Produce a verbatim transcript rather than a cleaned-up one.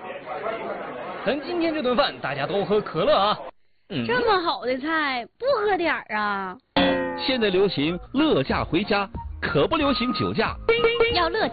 咱今天这顿饭大家都喝可乐啊。 嗯、这么好的菜，不喝点儿啊？ 现在流行乐驾回家，可不流行酒驾。 要乐。